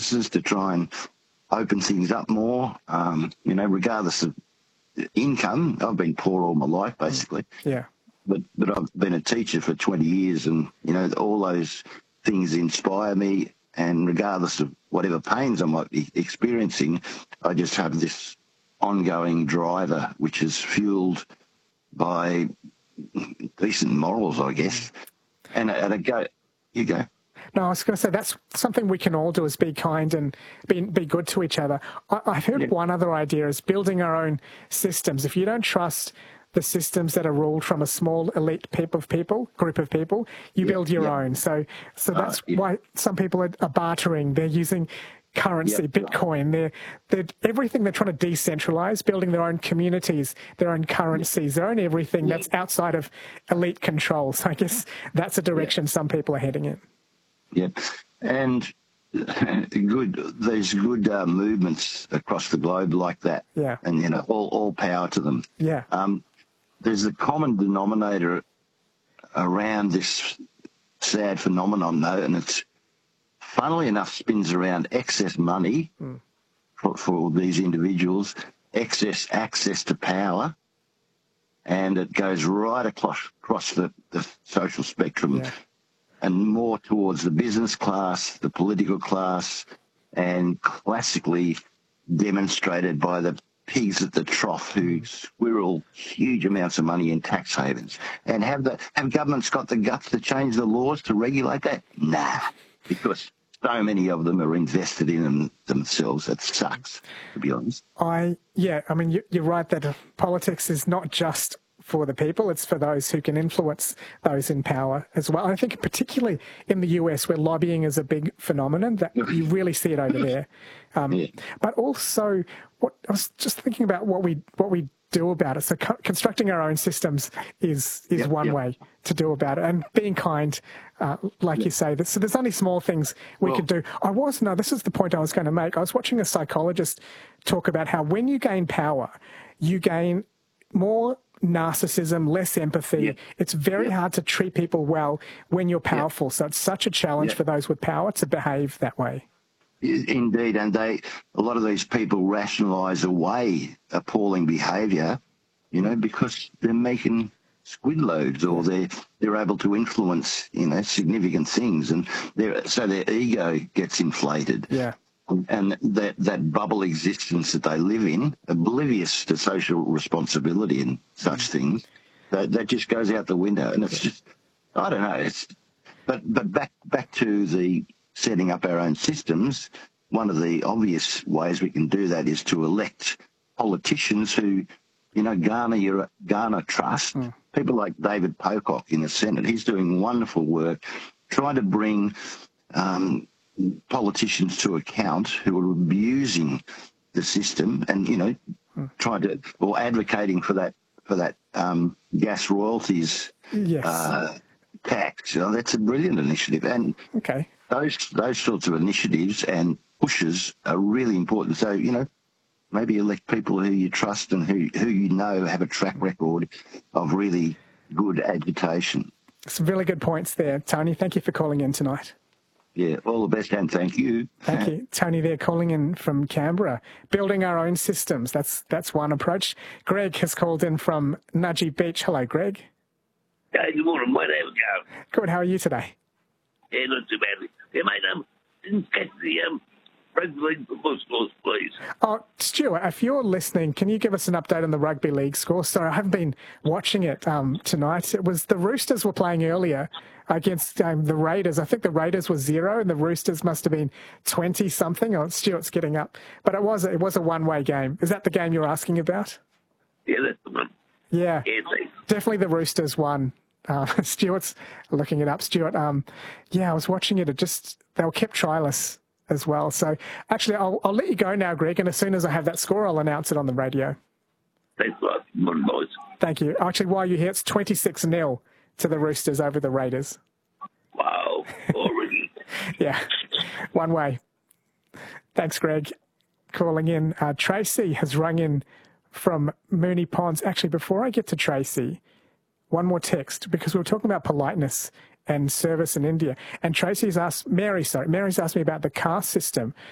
practices to try and open things up more, regardless of income. I've been poor all my life, basically. Yeah. But I've been a teacher for 20 years and, all those things inspire me. And regardless of whatever pains I might be experiencing, I just have this ongoing driver, which is fueled by decent morals, I guess. And you go. No, I was going to say that's something we can all do is be kind and be good to each other. I've heard one other idea is building our own systems. If you don't trust the systems that are ruled from a small elite group of people, you build your own. So that's why some people are bartering. They're using currency, Bitcoin. They're everything. They're trying to decentralize, building their own communities, their own currencies, their own everything that's outside of elite control. So I guess that's a direction some people are heading in. Yeah, and there's good movements across the globe like that. Yeah, and all power to them. Yeah. There's a common denominator around this sad phenomenon, though, and it's funnily enough spins around excess money for these individuals, excess access to power, and it goes right across the social spectrum. Yeah. And more towards the business class, the political class, and classically demonstrated by the pigs at the trough who squirrel huge amounts of money in tax havens. And have governments got the guts to change the laws to regulate that? Nah, because so many of them are invested in them themselves. It sucks, to be honest. You're right that politics is not just for the people, it's for those who can influence those in power as well. I think particularly in the US where lobbying is a big phenomenon, that you really see it over there. But also, I was just thinking about what we do about it. So constructing our own systems is one way to do about it, and being kind, like you say. So there's only small things we could do. This is the point I was going to make. I was watching a psychologist talk about how when you gain power, you gain more narcissism, less empathy. It's very hard to treat people well when you're powerful. So it's such a challenge for those with power to behave that way. Indeed, and a lot of these people rationalise away appalling behaviour, because they're making squid loads, or they're able to influence, significant things, and so their ego gets inflated. Yeah. And that bubble existence that they live in, oblivious to social responsibility and such things, that just goes out the window. And it's just, I don't know. But back to the setting up our own systems. One of the obvious ways we can do that is to elect politicians who, garner trust. People like David Pocock in the Senate. He's doing wonderful work, trying to bring politicians to account who are abusing the system and, trying to, or advocating for that gas royalties tax. That's a brilliant initiative. And those sorts of initiatives and pushes are really important. So, maybe elect people who you trust and who have a track record of really good agitation. Some really good points there, Tony. Thank you for calling in tonight. Yeah, all the best, and thank you. Thank you. Tony there calling in from Canberra. Building our own systems, that's one approach. Greg has called in from Nudgee Beach. Hello, Greg. Hey, good morning, mate. How's it going? Good. How are you today? Yeah, not too badly. Yeah, mate, didn't catch the rugby league football scores, please. Oh, Stuart, if you're listening, can you give us an update on the rugby league score? Sorry, I haven't been watching it tonight. It was the Roosters were playing earlier against the Raiders. I think the Raiders were 0 and the Roosters must have been 20-something. Oh, Stuart's getting up. But it was a one-way game. Is that the game you're asking about? Yeah, that's the one. Yeah, thanks. Definitely the Roosters won. Stuart's looking it up. Stuart, I was watching it. They were kept triless as well. So actually, I'll let you go now, Greg, and as soon as I have that score, I'll announce it on the radio. Thanks a lot. Morning, boys. Thank you. Actually, while you're here, it's 26-0 to the Roosters over the Raiders. Wow, already. Yeah, one way. Thanks, Greg. Calling in. Tracy has rung in from Moonee Ponds. Actually, before I get to Tracy, one more text, because we were talking about politeness and service in India. And Mary's asked me about the caste system.